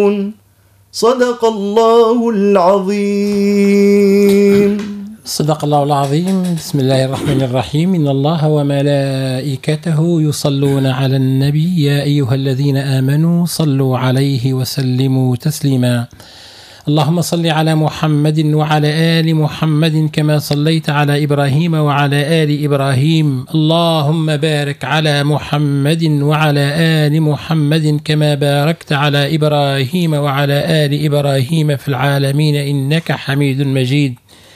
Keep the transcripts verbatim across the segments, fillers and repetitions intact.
صدق الله العظيم. صدق الله العظيم. بسم الله الرحمن الرحيم. إن الله وملائكته يصلون على النبي يا أيها الذين آمنوا صلوا عليه وسلموا تسليما. اللهم صل على محمد وعلى آل محمد كما صليت على إبراهيم وعلى آل إبراهيم. اللهم بارك على محمد وعلى آل محمد كما باركت على إبراهيم وعلى آل إبراهيم في العالمين إنك حميد مجيد.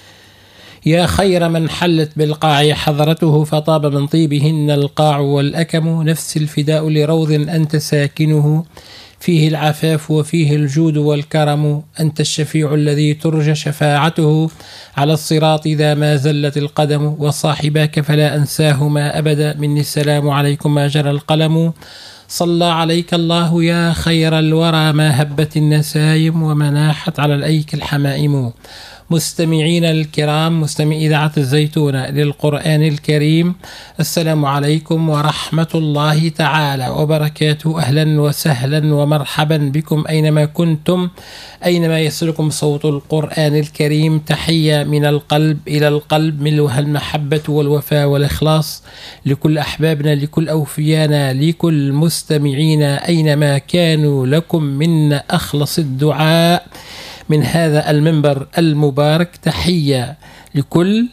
يا خير من حلت بالقاع حضرته فطاب من طيبهن القاع والأكم. نفس الفداء لروض أنت ساكنه فيه العفاف وفيه الجود والكرم. أنت الشفيع الذي ترجى شفاعته على الصراط إذا ما زلت القدم. وصاحباك فلا أنساهما أبدا مني السلام عليكم ما جرى القلم. صلى عليك الله يا خير الورى ما هبت النسايم ومناحت على الأيك الحمائم. مستمعين الكرام مستمعي إذاعة الزيتون للقرآن الكريم، السلام عليكم ورحمة الله تعالى وبركاته. أهلا وسهلا ومرحبا بكم أينما كنتم، أينما يصلكم صوت القرآن الكريم. تحية من القلب إلى القلب، ملؤها المحبة والوفاء والإخلاص لكل أحبابنا، لكل أوفيانا، لكل مستمعينا أينما كانوا. لكم منا أخلص الدعاء من هذا المنبر المبارك. تحية لكل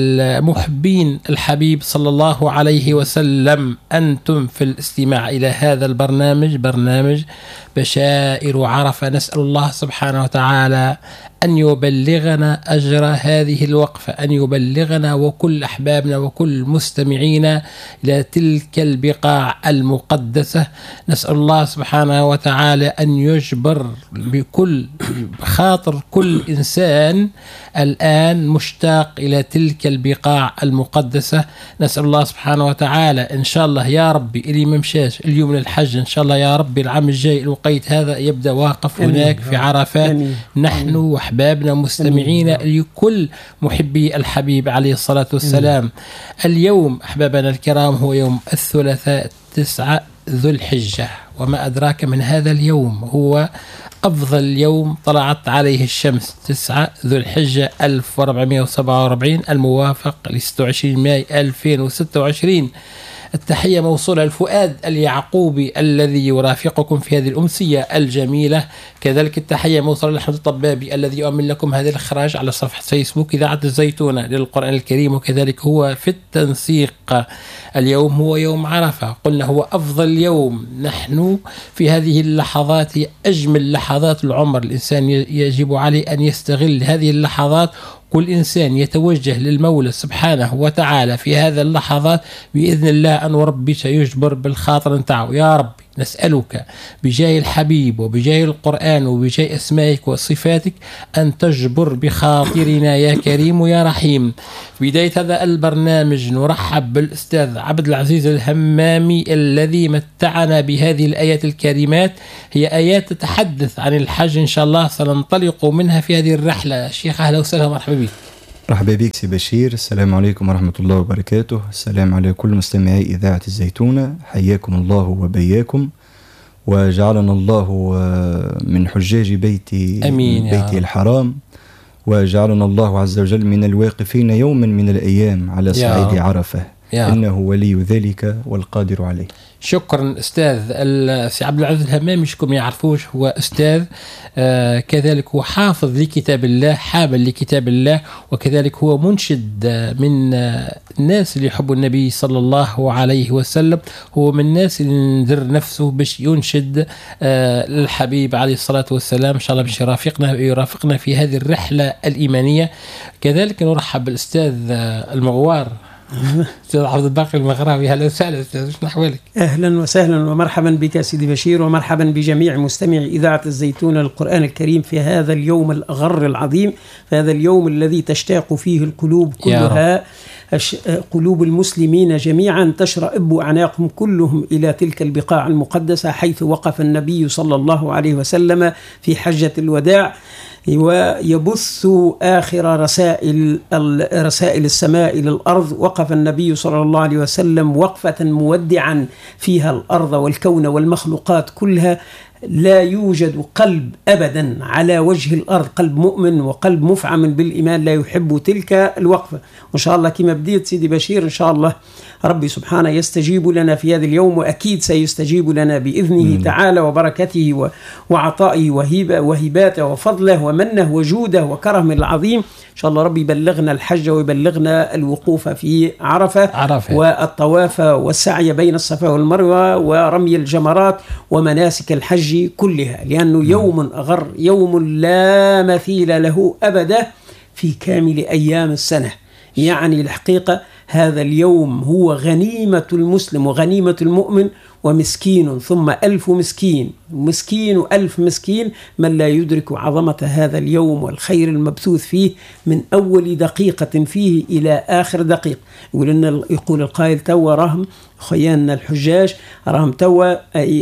المحبين الحبيب صلى الله عليه وسلم. أنتم في الاستماع إلى هذا البرنامج، برنامج بشائر عرفة. نسأل الله سبحانه وتعالى أن يبلغنا أجر هذه الوقفة، أن يبلغنا وكل أحبابنا وكل مستمعينا إلى تلك البقاع المقدسة. نسأل الله سبحانه وتعالى أن يجبر بكل خاطر كل إنسان الآن مشتاق إلى تلك البقاع المقدسة. نسأل الله سبحانه وتعالى إن شاء الله يا ربي اللي ممشاش اليوم للحج إن شاء الله يا ربي العام الجاي الوقيت هذا يبدأ واقف هناك في عرفات. نحن وأحبابنا مستمعين لكل محبي الحبيب عليه الصلاة والسلام. اليوم أحبابنا الكرام هو يوم الثلاثاء تسعة ذو الحجة، وما أدراك من هذا اليوم، هو أفضل يوم طلعت عليه الشمس، تسعة ذو الحجة ألف وأربعمائة وسبعة وأربعين الموافق ل ستة وعشرين ماي ألفين وستة وعشرين. التحية موصولة الفؤاد اليعقوبي الذي يرافقكم في هذه الأمسية الجميلة. كذلك التحية موصولة لأحمد الطبابي الذي يؤمن لكم هذا الإخراج على صفحة فيسبوك إذاعة الزيتون للقرآن الكريم، وكذلك هو في التنسيق. اليوم هو يوم عرفة، قلنا هو أفضل يوم. نحن في هذه اللحظات أجمل لحظات العمر، الإنسان يجب عليه أن يستغل هذه اللحظات. كل إنسان يتوجه للمولى سبحانه وتعالى في هذا اللحظات بإذن الله أن ربي سيجبر بالخاطر نتاعو. يا ربي نسألك بجاه الحبيب وبجاه القرآن وبجاه أسمائك وصفاتك أن تجبر بخاطرنا يا كريم يا رحيم. في بداية هذا البرنامج نرحب بالأستاذ عبد العزيز الهمامي الذي متعنا بهذه الآيات الكريمات. هي آيات تتحدث عن الحج إن شاء الله، سننطلق منها في هذه الرحلة. شيخ أهلا وسهلا ومرحبا بك. مرحبا بك سي بشير. السلام عليكم ورحمة الله وبركاته. السلام على كل مستمعي إذاعة الزيتونة، حياكم الله وبياكم، وجعلنا الله من حجاج بيتي أمين بيتي الحرام، وجعلنا الله عز وجل من الواقفين يوما من الأيام على صعيد عرفة، إنه ولي ذلك والقادر عليه. شكرا أستاذ السي عبد العزيز الهمامي. شكم يعرفوش هو أستاذ آه كذلك هو حافظ لكتاب الله، حامل لكتاب الله، وكذلك هو منشد من آه الناس اللي يحبوا النبي صلى الله عليه وسلم. هو من الناس اللي ندر نفسه باش ينشد آه للحبيب عليه الصلاة والسلام. إن شاء الله باش يرافقنا يرافقنا في هذه الرحلة الإيمانية. كذلك نرحب بالأستاذ آه المغوار أستاذ عبد الباقي المغراوي. أهلا وسهلا أستاذ، شنو أحوالك؟ أهلا وسهلا ومرحبا بك سيدي بشير، ومرحبا بجميع مستمعي إذاعة الزيتون للقرآن الكريم في هذا اليوم الأغر العظيم، في هذا اليوم الذي تشتاق فيه القلوب كلها، قلوب المسلمين جميعا تشرئب أعناقهم كلهم إلى تلك البقاع المقدسة حيث وقف النبي صلى الله عليه وسلم في حجة الوداع ويبث آخر رسائل رسائل السماء إلى الأرض. وقف النبي صلى الله عليه وسلم وقفة مودعا فيها الأرض والكون والمخلوقات كلها لا يوجد قلب أبدا على وجه الأرض، قلب مؤمن وقلب مفعم بالإيمان لا يحب تلك الوقفة. وإن شاء الله كما بديت سيدي بشير، إن شاء الله ربي سبحانه يستجيب لنا في هذا اليوم، وأكيد سيستجيب لنا بإذنه مم. تعالى وبركته وعطائه وهباته وفضله ومنه وجوده وكرمه العظيم. إن شاء الله ربي يبلغنا الحج ويبلغنا الوقوف في عرفة, عرفة والطواف والسعي بين الصفا والمروة ورمي الجمرات ومناسك الحج كلها، لأنه يوم أغر، يوم لا مثيل له أبدا في كامل أيام السنة. يعني الحقيقة هذا اليوم هو غنيمة المسلم وغنيمة المؤمن، ومسكين ثم ألف مسكين، مسكين وألف مسكين من لا يدرك عظمة هذا اليوم والخير المبثوث فيه من أول دقيقة فيه إلى آخر دقيقة. يقول, إن يقول القائل توا راهم خياننا الحجاج راهم توا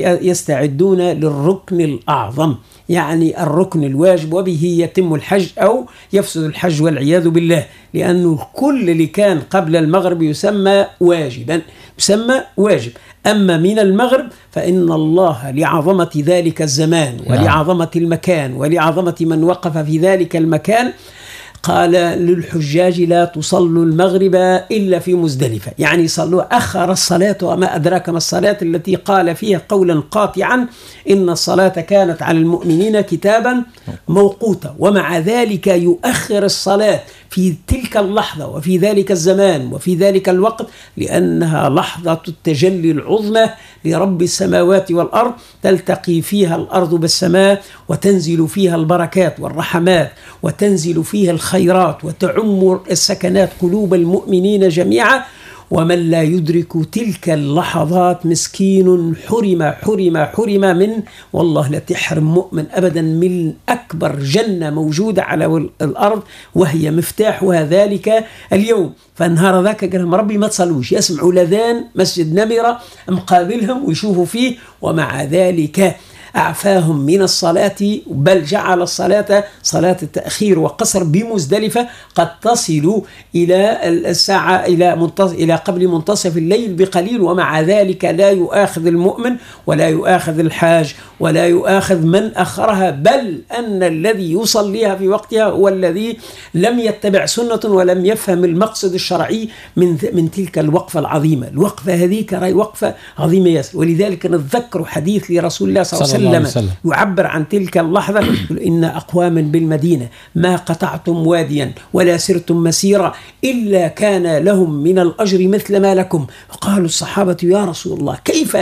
يستعدون للركن الأعظم، يعني الركن الواجب، وبه يتم الحج أو يفسد الحج والعياذ بالله، لأنه كل اللي كان قبل المغرب يسمى واجبا، يسمى واجب. أما من المغرب فإن الله لعظمة ذلك الزمان ولعظمة المكان ولعظمة من وقف في ذلك المكان قال للحجاج لا تصلوا المغرب إلا في مزدلفة، يعني صلوا، أخر الصلاة، وما أدراك ما الصلاة التي قال فيها قولا قاطعا إن الصلاة كانت على المؤمنين كتابا موقوتا، ومع ذلك يؤخر الصلاة في تلك اللحظة وفي ذلك الزمان وفي ذلك الوقت، لأنها لحظة التجلي العظمى لرب السماوات والأرض، تلتقي فيها الأرض بالسماء وتنزل فيها البركات والرحمات وتنزل فيها الخيرات وتعم السكنات قلوب المؤمنين جميعا. ومن لا يدرك تلك اللحظات مسكين حرم حرم حرم من، والله لا تحرم مؤمن أبدا من أكبر جنة موجودة على الأرض، وهي مفتاحها ذلك اليوم. فانهار ذاك قال لهم ربي ما تصلوش، يسمعوا لذان مسجد نمرة مقابلهم ويشوفوا فيه، ومع ذلك أعفاهم من الصلاة، بل جعل الصلاة صلاة التأخير وقصر بمزدلفة قد تصل إلى الساعة إلى منتصف إلى قبل منتصف الليل بقليل، ومع ذلك لا يؤاخذ المؤمن ولا يؤاخذ الحاج ولا يؤاخذ من أخرها، بل أن الذي يصليها في وقتها هو الذي لم يتبع سنة ولم يفهم المقصد الشرعي من من تلك الوقفة العظيمة. الوقفة هذه كراي وقفة عظيمة ياسر، ولذلك نتذكر حديث لرسول الله صلى الله عليه وسلم يعبر عن تلك اللحظة، إن أقواما بالمدينة ما قطعتم واديا ولا سرتم مسيرا إلا كان لهم من الأجر مثل ما لكم. فقالوا الصحابة يا رسول الله كيف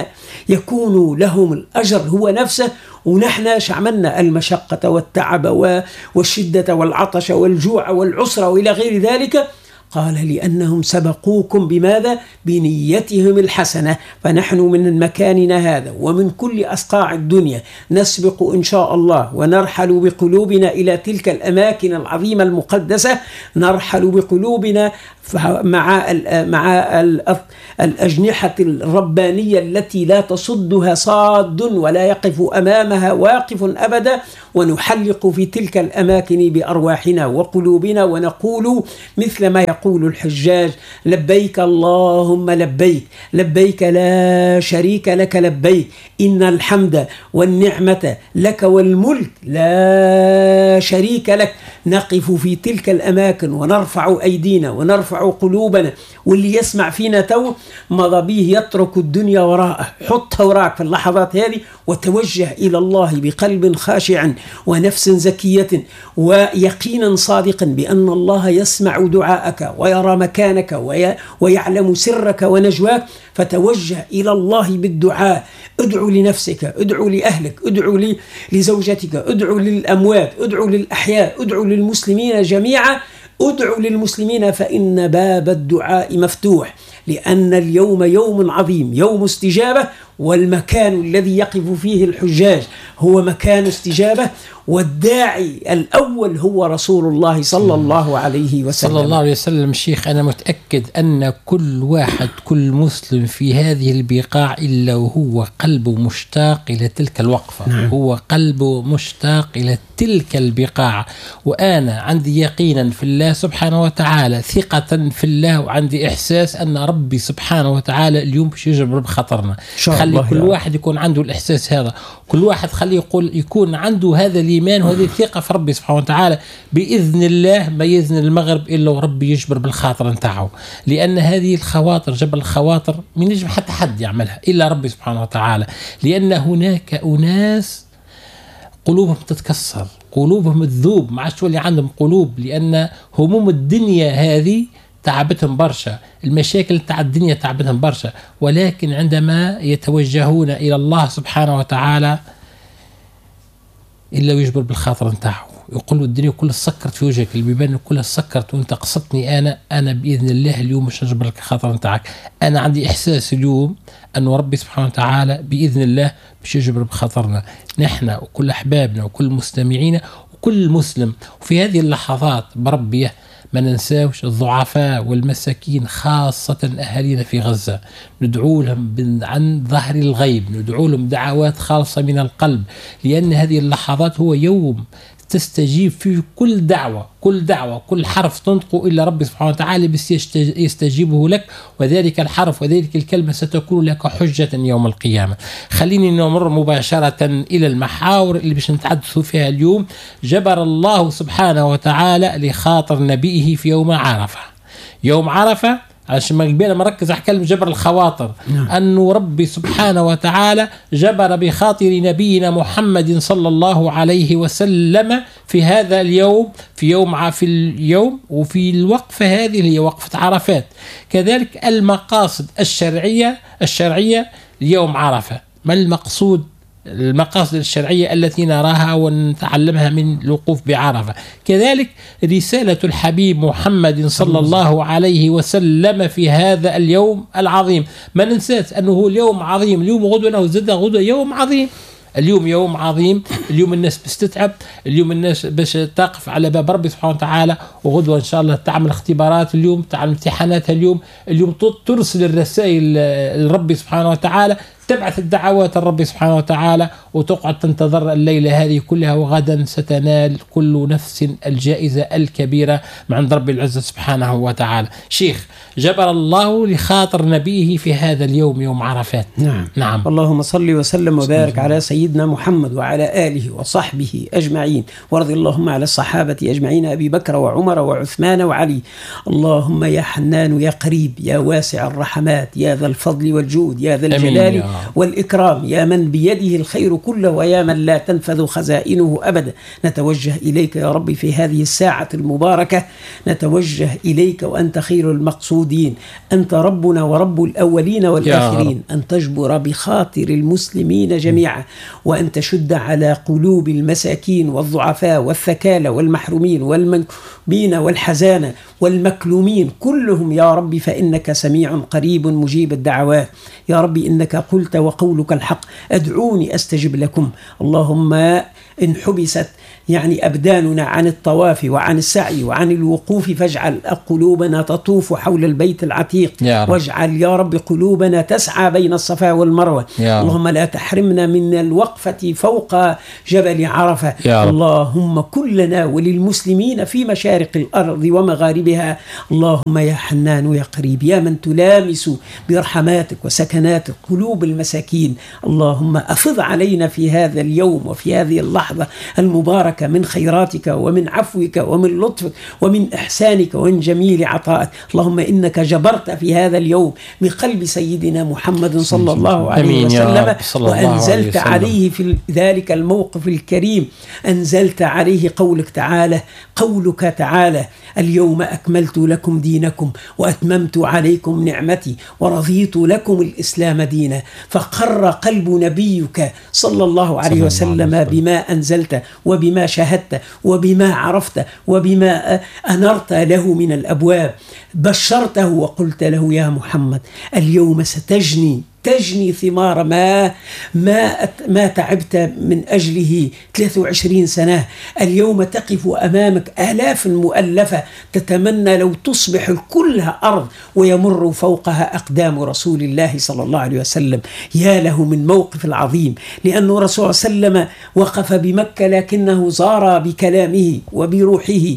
يكون لهم الأجر هو نفسه ونحن شعملنا المشقة والتعب والشدة والعطش والجوع والعسرة وإلى غير ذلك؟ قال لأنهم سبقوكم بماذا؟ بنيتهم الحسنة. فنحن من مكاننا هذا ومن كل أصقاع الدنيا نسبق إن شاء الله ونرحل بقلوبنا إلى تلك الأماكن العظيمة المقدسة، نرحل بقلوبنا مع مع الأجنحة الربانية التي لا تصدها صاد ولا يقف أمامها واقف أبدا، ونحلق في تلك الأماكن بأرواحنا وقلوبنا ونقول مثل ما يقول الحجاج لبيك اللهم لبيك لبيك لا شريك لك لبيك إن الحمد والنعمة لك والملك لا شريك لك. نقف في تلك الأماكن ونرفع أيدينا ونرفع قلوبنا، واللي يسمع فينا تو مضى به يترك الدنيا وراءه، حطها وراك في اللحظات هذه وتوجه إلى الله بقلب خاشع ونفس زكية ويقينا صادقا بأن الله يسمع دعاءك ويرى مكانك ويعلم سرك ونجواك، فتوجه إلى الله بالدعاء. ادعو لنفسك، ادعو لأهلك، ادعو لزوجتك، ادعو للأموات، ادعو للأحياء، ادعو للمسلمين جميعا، ادعو للمسلمين، فإن باب الدعاء مفتوح، لأن اليوم يوم عظيم، يوم استجابة، والمكان الذي يقف فيه الحجاج هو مكان استجابة، والداعي الأول هو رسول الله صلى الله عليه وسلم. صلى الله عليه وسلم. شيخ أنا متأكد أن كل واحد كل مسلم في هذه البقاع إلا وهو قلبه مشتاق إلى تلك الوقفة. نعم. هو قلبه مشتاق إلى تلك البقاع، وأنا عندي يقينا في الله سبحانه وتعالى، ثقة في الله، وعندي إحساس أن ربي سبحانه وتعالى اليوم باش يجبر بخطرنا. خلي كل واحد يكون عنده الإحساس هذا، كل واحد خلي يقول يكون عنده هذا الإيمان وهذه الثقة في ربي سبحانه وتعالى. بإذن الله ما يزن المغرب إلا وربي يجبر بالخاطر نتاعه، لأن هذه الخواطر جبل الخواطر من يجب حتى حد يعملها إلا ربي سبحانه وتعالى، لأن هناك أناس قلوبهم تتكسر، قلوبهم تذوب، ما عادش اللي عندهم قلوب، لأن هموم الدنيا هذه تعبتهم برشا، المشاكل تاع الدنيا تعبتهم برشا، ولكن عندما يتوجهون إلى الله سبحانه وتعالى إلا ويجبر بالخاطر نتاعه، يقول له الدنيا كلها سكرت في وجهك، البيبان كلها سكرت وانت قصدتني أنا أنا بإذن الله اليوم مش نجبر لك الخاطر نتاعك. أنا عندي إحساس اليوم أنه ربي سبحانه وتعالى بإذن الله مش يجبر بخاطرنا نحن وكل أحبابنا وكل مستمعين وكل مسلم. وفي هذه اللحظات بربيه ما ننساوش الضعفاء والمساكين، خاصة أهالينا في غزة، ندعو لهم عن ظهر الغيب، ندعو لهم دعوات خالصة من القلب، لأن هذه اللحظات هو يوم تستجيب فيه كل دعوة، كل دعوة كل حرف تنطق إلا رب سبحانه وتعالى بس يستجيبه لك، وذلك الحرف وذلك الكلمة ستكون لك حجة يوم القيامة. خليني نمر مباشرة إلى المحاور اللي باش نتحدثوا فيها اليوم. جبر الله سبحانه وتعالى لخاطر نبيه في يوم عرفة. يوم عرفة عشان ما قبل ما ركز على كلمة جبر الخواطر، نعم. أنه ربي سبحانه وتعالى جبر بخاطر نبينا محمد صلى الله عليه وسلم في هذا اليوم، في يوم في اليوم وفي الوقفة هذه اللي هي وقفة عرفات. كذلك المقاصد الشرعية الشرعية ليوم عرفة، ما المقصود المقاصد الشرعية التي نراها ونتعلمها من الوقوف بعرفة. كذلك رسالة الحبيب محمد صلى الله عليه وسلم في هذا اليوم العظيم. ما ننساش أنه اليوم عظيم، اليوم غدوة وزد غدوة يوم عظيم، اليوم يوم عظيم، اليوم الناس بتتعب، اليوم الناس باش تقف على باب ربي سبحانه وتعالى، وغدوة إن شاء الله تعمل اختبارات، اليوم تعمل امتحاناتها، اليوم اليوم ترسل الرسائل لربي سبحانه وتعالى، تبعث الدعوات الرب سبحانه وتعالى، وتقعد تنتظر الليلة هذه كلها، وغدا ستنال كل نفس الجائزة الكبيرة من عند رب العزة سبحانه وتعالى. شيخ، جبر الله لخاطر نبيه في هذا اليوم يوم عرفات. نعم. نعم. اللهم صل وسلم وبارك على سيدنا محمد وعلى آله وصحبه أجمعين، ورضي اللهم على الصحابة أجمعين، أبي بكر وعمر وعثمان وعلي. اللهم يا حنان يا قريب يا واسع الرحمات يا ذا الفضل والجود يا ذا الجلال والإكرام، يا من بيده الخير كله ويا من لا تنفذ خزائنه أبدا، نتوجه إليك يا رب في هذه الساعة المباركة، نتوجه إليك وأنت خير المقصودين، أنت ربنا ورب الأولين والآخرين، أن تجبر بخاطر المسلمين جميعا، وأن تشد على قلوب المساكين والضعفاء والثكالى والمحرومين والمنكوبين والحزانة والمكلومين كلهم يا رب، فإنك سميع قريب مجيب الدعوات يا رب، إنك قلت وقولك الحق، أدعوني أستجب لكم. اللهم إن حبست يعني أبداننا عن الطواف وعن السعي وعن الوقوف، فاجعل قلوبنا تطوف حول البيت العتيق، يا واجعل يا رب قلوبنا تسعى بين الصفا والمروة. اللهم لا تحرمنا من الوقفة فوق جبل عرفة. اللهم كلنا وللمسلمين في مشارق الأرض ومغاربها. اللهم يا حنان يا قريب يا من تلامس برحماتك وسكناتك قلوب المساكين، اللهم أفض علينا في هذا اليوم وفي هذه اللحظة المباركة من خيراتك ومن عفوك ومن لطفك ومن إحسانك ومن جميل عطائك. اللهم إنك جبرت في هذا اليوم بقلب سيدنا محمد صلى الله عليه وسلم، وأنزلت عليه في ذلك الموقف الكريم، أنزلت عليه قولك تعالى قولك تعالى اليوم أكملت لكم دينكم وأتممت عليكم نعمتي ورضيت لكم الإسلام دينا. فقر قلب نبيك صلى الله عليه وسلم بما أنزلت وبما شاهدت وبما عرفت وبما أنرت له من الأبواب. بشرته وقلت له يا محمد اليوم ستجني تجني ثمار ما ما ما تعبت من أجله ثلاث وعشرين سنة. اليوم تقف أمامك آلاف مؤلفة تتمنى لو تصبح كلها أرض ويمر فوقها أقدام رسول الله صلى الله عليه وسلم. يا له من موقف العظيم، لأنه رسول صلى الله عليه وسلم وقف بمكة لكنه زار بكلامه وبروحه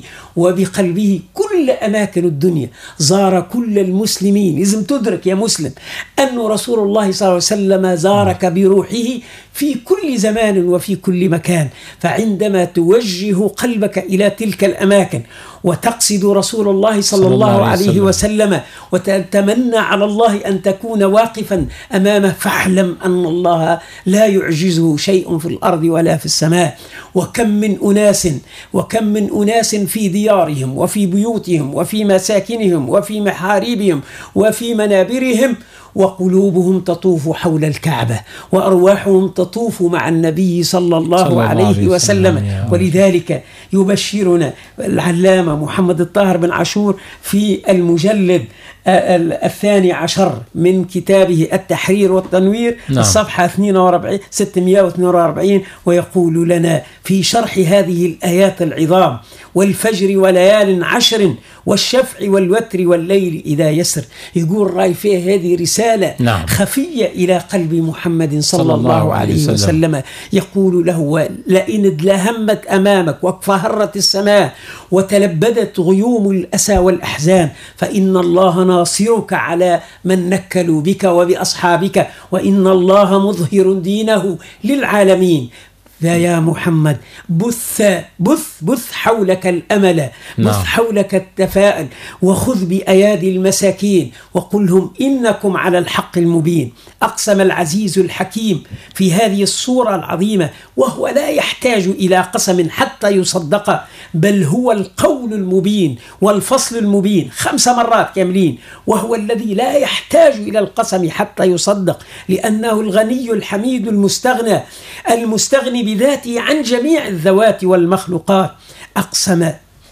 وبقلبه كل أماكن الدنيا، زار كل المسلمين. لازم تدرك يا مسلم أن رسول الله الله صلى الله عليه وسلم زارك بروحه في كل زمان وفي كل مكان. فعندما توجه قلبك إلى تلك الأماكن وتقصد رسول الله صلى, صلى الله عليه وسلم, وسلم وتتمنى على الله أن تكون واقفا أمامه، فاعلم أن الله لا يعجزه شيء في الأرض ولا في السماء. وكم من أناس وكم من أناس في ديارهم وفي بيوتهم وفي مساكنهم وفي محاريبهم وفي منابرهم وقلوبهم تطوف حول الكعبة وأرواحهم تطوف مع النبي صلى الله, صلى الله عليه وسلم, وسلم. ولذلك يبشرنا العلامة محمد الطاهر بن عاشور في المجلد الثاني عشر من كتابه التحرير والتنوير، نعم. الصفحة ستمائة واثنين وأربعين، ويقول لنا في شرح هذه الآيات العظام: والفجر وليال عشر والشفع والوتر والليل إذا يسر. يقول راي فيه هذه رسالة، نعم. خفية إلى قلب محمد صلى, صلى الله, الله عليه وسلم. وسلم. يقول له: لئن ادلهمت أمامك وفهرت السماء وتلبدت غيوم الأسى والأحزان فإن الله ناصرك على من نكلوا بك وبأصحابك وإن الله مظهر دينه للعالمين. فيا محمد بث بث بث حولك الأمل، بث حولك التفاؤل، وخذ بأيادي المساكين وقلهم إنكم على الحق المبين. أقسم العزيز الحكيم في هذه السورة العظيمة وهو لا يحتاج إلى قسم حتى يصدق، بل هو القول المبين والفصل المبين خمس مرات كاملين، وهو الذي لا يحتاج إلى القسم حتى يصدق، لأنه الغني الحميد المستغنى المستغني بذاته عن جميع الذوات والمخلوقات. أقسم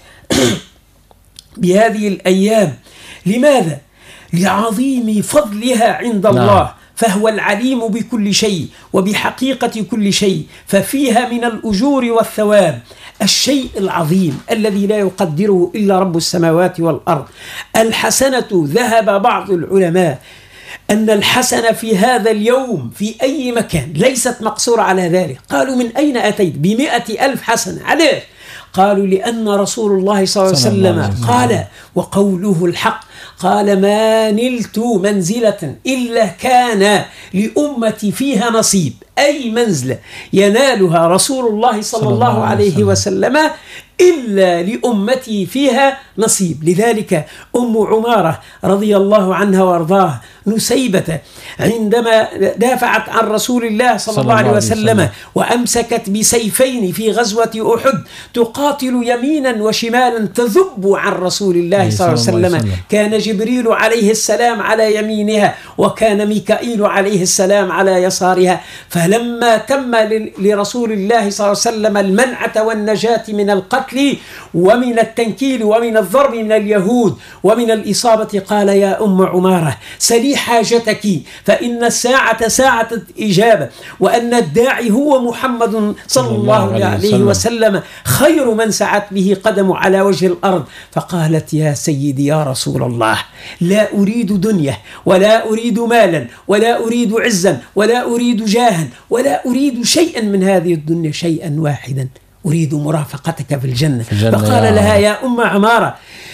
بهذه الأيام. لماذا؟ لعظيم فضلها عند الله، نعم. فهو العليم بكل شيء وبحقيقة كل شيء، ففيها من الأجور والثواب الشيء العظيم الذي لا يقدره إلا رب السماوات والأرض. الحسنة، ذهب بعض العلماء أن الحسنة في هذا اليوم في أي مكان ليست مقصورة على ذلك. قالوا: من أين أتيت بمئة ألف حسنة؟ عليه؟ قالوا: لأن رسول الله صلى الله عليه وسلم قال، وقوله الحق، قال: ما نلت منزلة إلا كان لأمتي فيها نصيب. أي منزلة ينالها رسول الله صلى الله عليه وسلم إلا لأمتي فيها نصيب. لذلك أم عمارة رضي الله عنها وارضاها نسيبة عندما دافعت عن رسول الله صلى الله عليه وسلم وأمسكت بسيفين في غزوة أحد تقاتل يمينا وشمالا تذب عن رسول الله صلى الله عليه وسلم، كان جبريل عليه السلام على يمينها وكان ميكائيل عليه السلام على يسارها. فلما تم لرسول الله صلى الله عليه وسلم المنعة والنجاة من القتل ومن التنكيل ومن الضرب من اليهود ومن الإصابة، قال: يا أم عمارة سلي حاجتك فإن الساعة ساعة إجابة، وأن الداعي هو محمد صلى الله عليه وسلم خير من سعت به قدم على وجه الأرض. فقالت: يا سيدي يا رسول الله، لا أريد دنيا ولا أريد مالا ولا أريد عزا ولا أريد جاها ولا أريد شيئا من هذه الدنيا، شيئا واحدا، أريد مرافقتك في الجنة. في الجنة. فقال يا لها: يا أم عمارة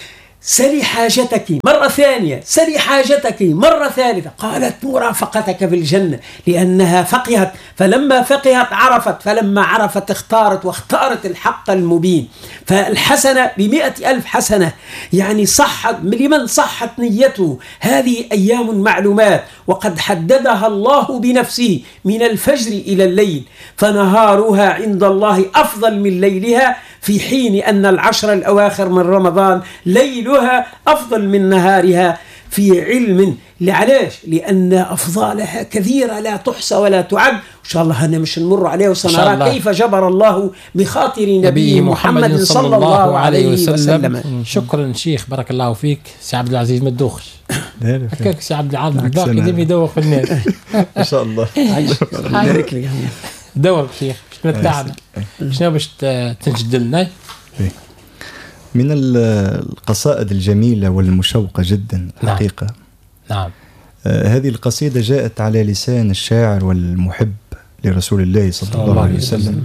سلي حاجتك مرة ثانية، سلي حاجتك مرة ثالثة. قالت: مرافقتك في الجنة، لأنها فقهت، فلما فقهت عرفت، فلما عرفت اختارت، واختارت الحق المبين. فالحسنة بمئة ألف حسنة، يعني صحت لمن صحت نيته. هذه أيام معلومات، وقد حددها الله بنفسه من الفجر إلى الليل، فنهارها عند الله أفضل من ليلها، في حين أن العشر الأواخر من رمضان ليلها أفضل من نهارها في علم. لعلاش؟ لأن أفضالها كثيرة لا تحصى ولا تعد. إن شاء الله أنا مش نمر عليه وسنرى كيف جبر الله بخاطر نبي محمد صلى الله عليه وسلم, وسلم. شكرا شيخ، بارك الله فيك. سي عبد العزيز ما تدوخش هكاك، سي عبد العزيز الباقي دائما يدوخ في الناس. إن شاء الله. بارك لك دورك شيخ، باش نتعب شنو باش تنجد لنا؟ من القصائد الجميلة والمشوقة جدا الحقيقة. نعم. نعم. آه هذه القصيدة جاءت على لسان الشاعر والمحب لرسول الله صلى الله عليه وسلم،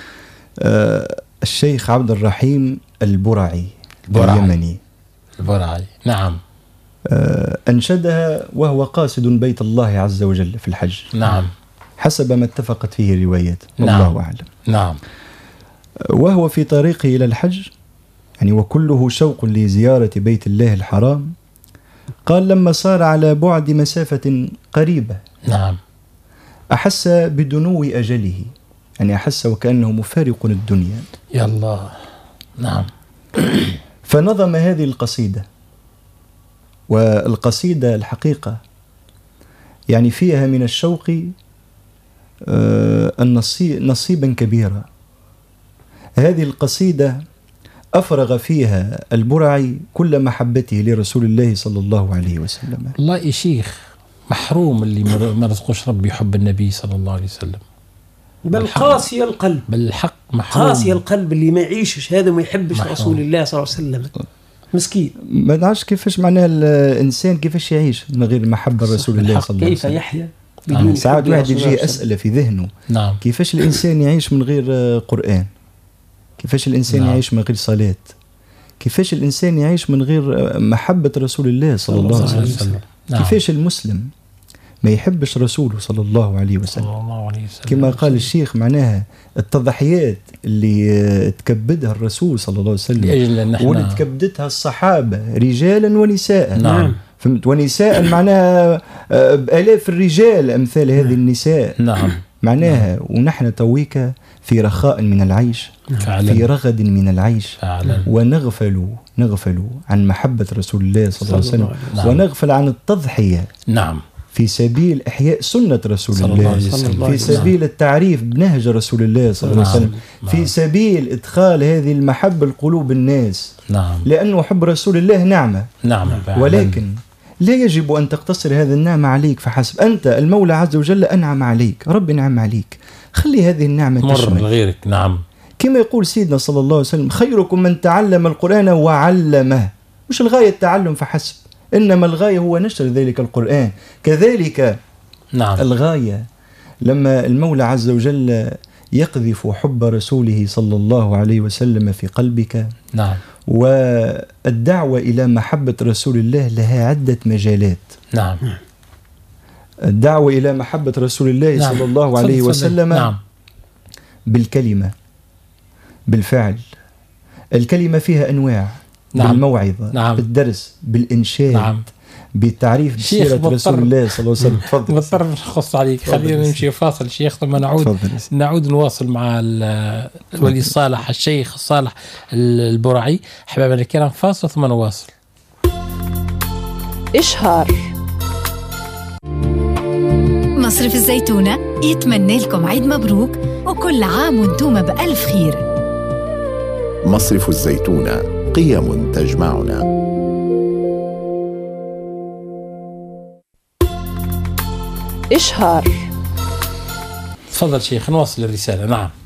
آه الشيخ عبد الرحيم البرعي اليمني. البرعي. نعم. أنشدها وهو قاصد بيت الله عز وجل في الحج. نعم. حسب ما اتفقت فيه الروايات. نعم. الله أعلم. نعم. وهو في طريقه إلى الحج يعني وكله شوق لزيارة بيت الله الحرام، قال لما صار على بعد مسافة قريبة نعم أحس بدنو أجله، يعني أحس وكأنه مفارق الدنيا. يا الله. نعم. فنظم هذه القصيدة، والقصيدة الحقيقة يعني فيها من الشوق نصيبا كبيرا. هذه القصيدة أفرغ فيها البرعي كل محبته لرسول الله صلى الله عليه وسلم. الله يا شيخ، محروم اللي ما رزقوش ربي يحب النبي صلى الله عليه وسلم. بل قاسي القلب، بالحق محروم، قاسي القلب اللي ما يعيشش هذا وما يحبش محروم. رسول الله صلى الله عليه وسلم مسكين. ما نعرفش كيفاش معناها الإنسان كيفاش يعيش من غير محبة رسول الله صلى الله عليه وسلم. كيف يحيا؟ يعني ساعات واحد يجي أسئلة في ذهنه. نعم. كيفاش الإنسان يعيش من غير قرآن؟ كيفاش الإنسان نعم. يعيش من غير صلاة؟ كيفاش الإنسان يعيش من غير محبة رسول الله صلى الله عليه وسلم؟ نعم. كيفاش المسلم ما يحبش رسوله صلى الله عليه وسلم؟ صلى الله عليه وسلم. كما قال الشيخ معناها التضحيات اللي تكبدها الرسول صلى الله عليه وسلم واللي تكبدتها الصحابة رجالا ونساء. نعم. فهمت؟ ونساء معناها بآلاف الرجال أمثال هذه النساء. نعم. معناها نعم. ونحن تويك في رخاء من العيش فعلا. في رغد من العيش فعلا. ونغفل نغفل عن محبة رسول الله صلى الله عليه وسلم. نعم. ونغفل عن التضحية نعم في سبيل إحياء سنة رسول الله, الله عليه وسلم. في سبيل نعم. التعريف بنهج رسول الله صلى الله عليه وسلم. نعم. في سبيل إدخال هذه المحبة لقلوب الناس. نعم. لأنه حب رسول الله نعمة. نعم. ولكن لا يجب أن تقتصر هذه النعمة عليك فحسب. أنت المولى عز وجل أنعم عليك، رب نعم عليك، خلي هذه النعمة تشمل غيرك. نعم. كما يقول سيدنا صلى الله عليه وسلم خيركم من تعلم القرآن وعلمه. مش الغاية التعلم فحسب، إنما الغاية هو نشر ذلك القرآن. كذلك نعم. الغاية لما المولى عز وجل يقذف حب رسوله صلى الله عليه وسلم في قلبك. نعم. والدعوة إلى محبة رسول الله لها عدة مجالات. نعم. الدعوة إلى محبة رسول الله نعم. صلى الله عليه صل وسلم صل. نعم. بالكلمة، بالفعل. الكلمة فيها أنواع. نعم. بالموعظة. نعم. بالدرس، بالإنشاد. نعم. بالتعريف بسيرة رسول الله صلى الله عليه وسلم. تفضل. مضطر نخص عليك، خلينا نمشي فاصل شيخ ثم نعود فضل. نعود نواصل مع الولي الصالح الشيخ الصالح البرعي. أحبابنا الكرام فاصل ثم نواصل. إشهار مصرف الزيتونة يتمنى لكم عيد مبروك وكل عام وانتم بألف خير. مصرف الزيتونة، قيم تجمعنا. إشهار. تفضل شيخ نواصل الرسالة. نعم.